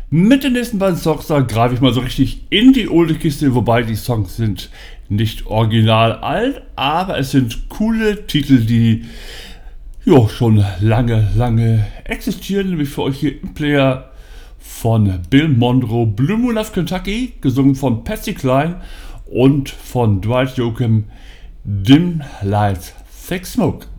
Mit den nächsten beiden Songs da greife ich mal so richtig in die olde Kiste, wobei die Songs sind nicht original alt, aber es sind coole Titel, die schon lange existieren, nämlich für euch hier im Player von Bill Monroe, Blue Moon of Kentucky, gesungen von Patsy Cline und von Dwight Yoakam, Dim Lights, Thick Smoke.